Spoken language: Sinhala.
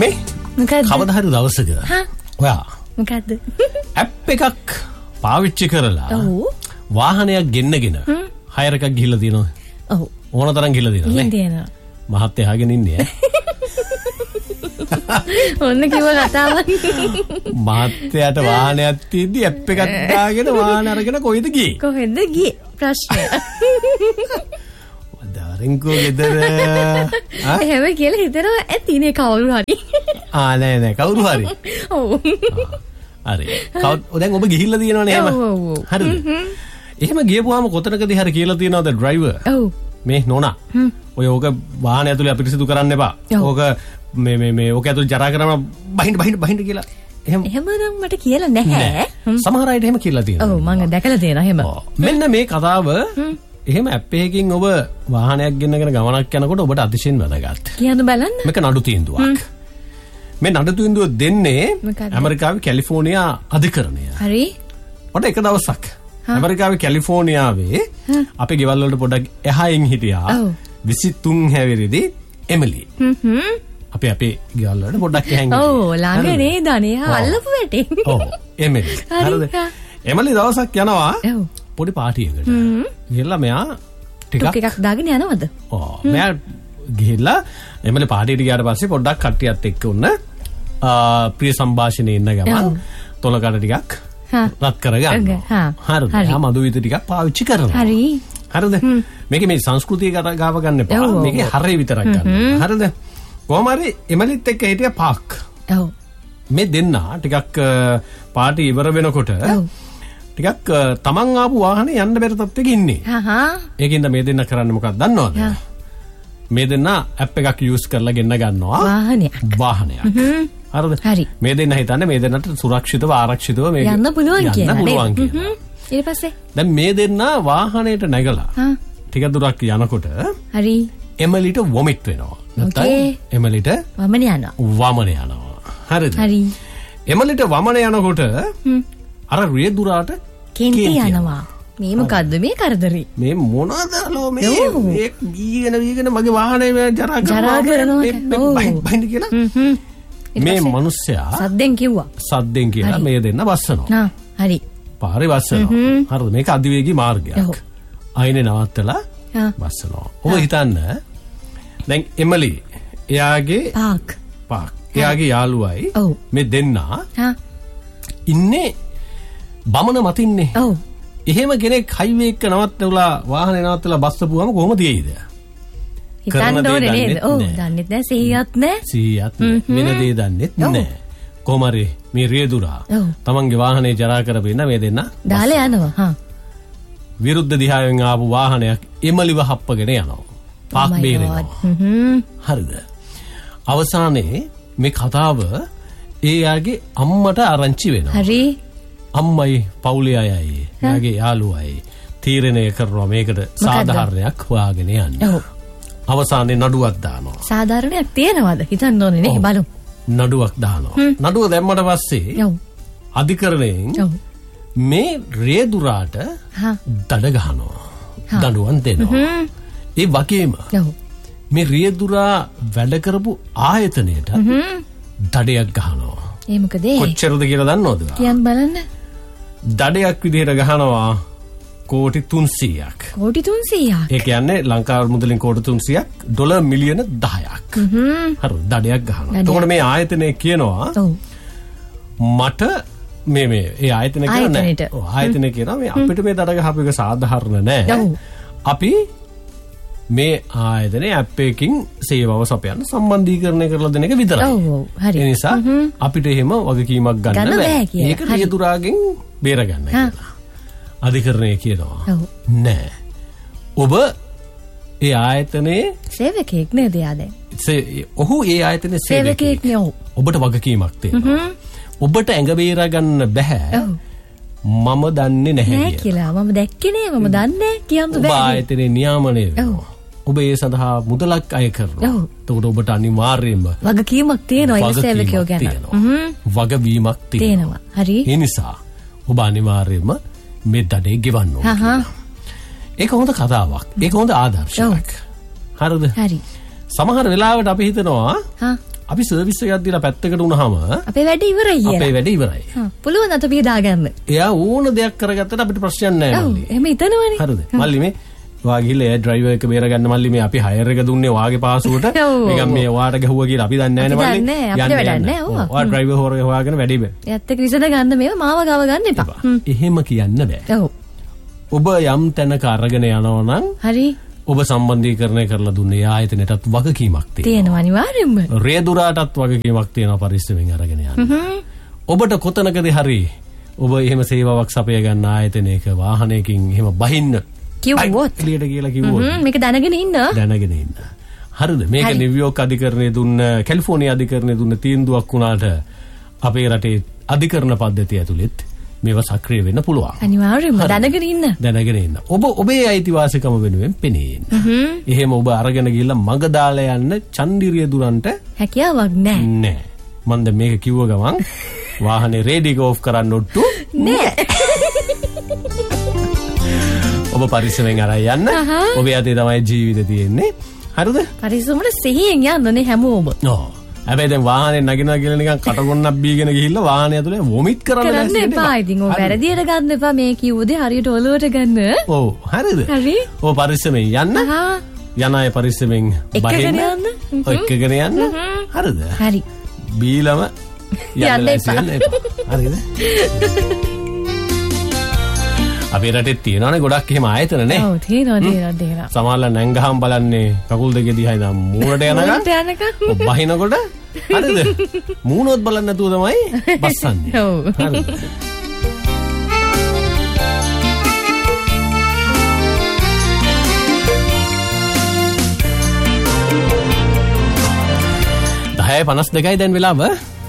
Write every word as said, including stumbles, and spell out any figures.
මේ මොකද්ද? කවදා හරි දවසක හා ඔයා මොකද්ද? ඇප් එකක් පාවිච්චි කරලා ඔව් වාහනයක් ගෙන්නගෙන හයර් එකක් ගිහිල්ලා තියෙනවා. ඔව් ඕන තරම් ගිහිල්ලා තියෙනවා නේ. තියෙනවා. මහත්තයා අහගෙන ඉන්නේ ඈ. ඔන්න කිව්ව කතාවක්. මහත්තයාට වාහනයක් තියෙද්දි ඇප් එකක් දාගෙන වාහන අරගෙන කොහෙද ගියේ? කොහෙද ගියේ? ප්‍රශ්නය. දාරෙන්කෝ ගෙදර. ආ එහෙම කියලා හිතනවා ඇතිනේ කවුරු හරි. ආ නෑ නෑ කවුරු හරි. ඔව්. හරි. කවුද දැන් ඔබ ගිහිල්ලා තියෙනවනේ එහෙම. ඔව් ඔව්. හරිද? එහෙම ගියපුවාම කොතනකදී හරි කියලා තියෙනවද ඩ්‍රයිවර්? ඔව්. මේ නෝනා. ඔය ඕක වාහනේ ඇතුලේ අපිරිසිදු කරන්න එපා. ඕක මේ මේ මේ ඕක ඇතුලේ ජරා කරනවා බහින්න බහින්න බහින්න කියලා. එහෙම එහෙම නම් මට කියලා නැහැ. සමහර අයට එහෙම කියලා තියෙනවා. ඔව් මම දැකලා තියෙනවා එහෙම. මෙන්න මේ කතාව එහෙම ඇප් එකකින් ඔබ වාහනයක් ගෙන්නගෙන ගමනක් යනකොට ඔබට අතිශයින් වැදගත්. කියන්න බලන්න. මේක නඩු තීන්දුවක්. මේ නඩු තීන්දුව දෙන්නේ ඇමරිකාවේ කැලිෆෝනියා අධිකරණය. හරි. ඔන්න එක දවසක් ඇමරිකාවේ කැලිෆෝනියාවේ අපේ ගෙවල් වලට පොඩ්ඩක් එහායින් හිටියා විසිතුන් හැවිරිදි එමිලි. හ්ම් අපි අපේ ගෙවල් වලට පොඩ්ඩක් එහායින් හිටියා. ඔව් ළඟ නේද අනේ අල්ලපු වැටේ. ඔව් එමිලි. හරිද? එමිලි දවසක් යනවා පොඩි පාටියකට. ගිහලා මෙයා ටිකක් එකක් දාගෙන යනවද? ඔව් මෙයා ගිහලා එමිලි පාටියට ගියාට පස්සේ පොඩ්ඩක් කට්ටියත් එක්ක උන්න ප්‍රිය සංഭാෂණේ ඉන්න ගමන් තොලකට ටිකක් රත් කරගන්න. හරිද? යා මදු විත ටිකක් පාවිච්චි කරනවා. හරි. හරිද? මේකේ මේ සංස්කෘතිය ගාව ගන්න එපා. මේකේ හරේ විතරක් ගන්න. හරිද? කොහොම හරි එමලිත් එක්ක හිටියා පාක්. ඔව්. මේ දෙන්න ටිකක් පාටි ඉවර වෙනකොට ටිකක් තමන් ආපු වාහනේ යන්න බැරි තත්ත්වෙක ඉන්නේ. හහා. ඒකින්ද මේ දෙන්න කරන්නේ මොකක්ද දන්නවද? මේ දෙන්න ඇප් එකක් යූස් කරලා ගෙන්න ගන්නවා. වාහනයක්. වාහනයක්. හරිද? හරි. මේ දෙන්න හිතන්නේ මේ දෙන්නට සුරක්ෂිතව ආරක්ෂිතව මේක යන්න පුළුවන් කියලා. යන්න පුළුවන් කියලා. ඊට පස්සේ දැන් මේ දෙන්න වාහනේට නැගලා ටික දුරක් යනකොට හරි එමලිට වොමිට් වෙනවා. නැත්නම් එමලිට වමන යනවා. වමන යනවා. හරිද? හරි. එමලිට වමන යනකොට අර රියදුරාට කෙන්ටි යනවා. මේ මොකද්ද මේ කරදරේ? මේ මොනවද ලෝ මේ මේ ගීගෙන ගීගෙන මගේ වාහනේ ජරා ජරා කරනවා. බයින් කියලා. මේ මිනිස්සයා සද්දෙන් කිව්වා. සද්දෙන් කියලා මේ දෙන්න බස්සනවා. හා හරි. පාරේ බස්සනවා. හරිද? මේක අධිවේගී මාර්ගයක්. අයිනේ නවත්තලා බස්සනවා. ඔබ හිතන්න දැන් එමලි එයාගේ පාක් පාක් එයාගේ යාළුවයි මේ දෙන්නා ඉන්නේ බමන මතින්නේ. ඔව්. එහෙම කෙනෙක් හයිවේ එක නවත්තලා වාහනේ නවත්තලා බස්සපුවම කොහොමද තියෙයිද? හිතන්න ඕනේ නේද? ඔව් දන්නෙත් නැහැ සිහියත් නැහැ. සිහියත් වෙන දේ දන්නෙත් නැහැ. කොහමරි මේ රියදුරා තමන්ගේ වාහනේ ජරා කරපින්න මේ දෙන්න දාලා යනවා. හා. විරුද්ධ දිහාවෙන් ආපු වාහනයක් එමලිව හප්පගෙන යනවා. පාක් බේරෙනවා. හරිද? අවසානයේ මේ කතාව ඒ යාගේ අම්මට ආරංචි වෙනවා. හරි. අම්මයි පවුලේ අයයි එයාගේ යාළුවයි තීරණය කරනවා මේකට සාධාරණයක් හොයාගෙන යන්න. ඔව්. අවසානයේ නඩුවක් දානවා. සාධාරණයක් තියනවද? හිතන්න ඕනේ නේ බලමු. නඩුවක් දානවා. නඩුව දැම්මට පස්සේ ඔව්. අධිකරණයෙන් ඔව්. මේ රේදුරාට දඩ ගහනවා. දඬුවම් දෙනවා. ඒ වගේම ඔව්. මේ රේදුරා වැඩ කරපු ආයතනයට දඩයක් ගහනවා. ඒ මොකද ඒ? කොච්චරද කියලා දන්නවද? කියන්න බලන්න. දඩයක් විදිහට ගහනවා කෝටි තුන්සීයක්. කෝටි තුන්සීයක්. ඒ කියන්නේ ලංකාවේ මුදලින් කෝටි තුන්සීයක් ඩොලර් මිලියන දහයක්. හරි දඩයක් ගහනවා. එතකොට මේ ආයතනය කියනවා මට මේ මේ ඒ ආයතනය කියන්නේ ආයතනය කියනවා මේ අපිට මේ දඩ ගහපු එක සාධාරණ නෑ. අපි මේ ආයතනයේ ඇප් එකකින් සේවාව සපයන්න සම්බන්ධීකරණය කරලා දෙන එක විතරයි. ඔව් ඔව් හරි. ඒ නිසා අපිට එහෙම වගකීමක් ගන්න බෑ. ඒක රියදුරාගෙන් බේර ගන්න කියලා. අධිකරණය කියනවා. නෑ. ඔබ ඒ ආයතනයේ සේවකයෙක් නේද යා දැන්? ඔහු ඒ ආයතනයේ සේවකයෙක් නේ. ඔබට වගකීමක් තියෙනවා. ඔබට ඇඟ බේර ගන්න බෑ. මම දන්නේ නැහැ කියලා. මම දැක්කේ නෑ මම දන්නේ කියන්න බෑ. ඔබ ආයතනයේ නියාමනය වෙනවා. ඔබ ඒ සඳහා මුදලක් අය කරනවා. එතකොට ඔබට අනිවාර්යයෙන්ම වගකීමක් තියෙනවා ඒ සේවකයෝ ගැන. වගවීමක් තියෙනවා. හරි. ඒ නිසා ඔබ අනිවාර්යයෙන්ම මේ දඩේ ගෙවන්න ඕනේ. ඒක හොඳ කතාවක්. ඒක හොඳ ආදර්ශයක්. හරිද? හරි. සමහර වෙලාවට අපි හිතනවා අපි සර්විස් එකක් දීලා පැත්තකට වුණාම අපේ වැඩ ඉවරයි කියලා. අපේ වැඩ ඉවරයි. හා පුළුවන් අත පිහ දාගන්න. එයා ඕන දෙයක් කරගත්තට අපිට ප්‍රශ්නයක් නැහැ මල්ලි. එහෙම හිතනවනේ. හරිද? මල්ලි මේ වා ගිහලා එයා ඩ්‍රයිවර් එක බේරගන්න මල්ලි මේ අපි හයර් එක දුන්නේ වාගේ පාසුවට. නිකන් මේ වාට ගහුවා කියලා අපි දන්නේ නැහැ නේ මල්ලි. අපිට වැඩක් නැහැ ඕවා. වා ඩ්‍රයිවර් හොර හොයාගෙන වැඩි බෑ. එයත් එක්ක විසඳ ගන්න මේව මාව ගාව ගන්න එපා. එහෙම කියන්න බෑ. ඔව්. ඔබ යම් තැනක අරගෙන යනවා නම් හරි. ඔබ සම්බන්ධීකරණය කරලා දුන්නේ ආයතනයටත් වගකීමක් තියෙනවා. තියෙනවා අනිවාර්යෙන්ම. රේදුරාටත් වගකීමක් තියෙනවා පරිස්සමෙන් අරගෙන යන්න. ඔබට කොතනකදී හරි ඔබ එහෙම සේවාවක් සපය ගන්න ආයතනයක වාහනයකින් එහෙම බහින්න කිව්වොත් ක්ලියර් කියලා කිව්වොත් මේක දැනගෙන ඉන්න. දැනගෙන ඉන්න. හරිද? මේක නිව්යෝක් අධිකරණයේ දුන්න කැලිෆෝනියා අධිකරණයේ දුන්න තීන්දුවක් වුණාට අපේ රටේ අධිකරණ පද්ධතිය ඇතුළෙත් මේව සක්‍රිය වෙන්න පුළුවන්. අනිවාර්යයෙන්ම දැනගෙන ඉන්න. දැනගෙන ඉන්න. ඔබ ඔබේ අයිතිවාසිකම වෙනුවෙන් පෙනී ඉන්න. එහෙම ඔබ අරගෙන ගිහිල්ලා මග දාලා යන්න චන්දිරිය දුරන්ට හැකියාවක් නැහැ. නෑ. මම දැන් මේක කිව්ව ගමන් වාහනේ රේඩියෝ ඕෆ් කරන්න ඔට්ටු නෑ. ඔබ පරිස්සමෙන් අරන් යන්න. ඔබේ අතේ තමයි ජීවිතේ තියෙන්නේ. හරිද? පරිස්සමට සිහියෙන් යන්නනේ හැමෝම. ඔව්. හැබැයි දැන් වාහනේ නගිනවා කියලා නිකන් කටගොන්නක් බීගෙන ගිහිල්ලා වාහනේ ඇතුලේ වොමිට් කරන්න කරන්න එපා. ඉතින් ඔය වැරදියට ගන්න එපා. මේ කිව්වදේ හරියට ඔලුවට ගන්න. ඔව්. හරිද? හරි. ඔව් පරිස්සමෙන් යන්න. යන අය පරිස්සමෙන් බහින්න. ඔය එක්කගෙන යන්න. හරිද? හරි. බීලම යන්න එපා. හරිද? අපේ රටේ තියෙනවානේ ගොඩක් එහෙම ආයතන නේ. ඔව් තියෙනවා තියෙනවා තියෙනවා. සමහරවල් නැංගහම් බලන්නේ කකුල් දෙක දිහා ඉඳන් මූණට යනකම්. මූණට යනකම්. ඔබ බහිනකොට හරිද? මූණොත් බලන්නේ නැතුව තමයි බස්සන්නේ. ඔව්. හරිද? දහය පනස් දෙකයි දැන් වෙලාව.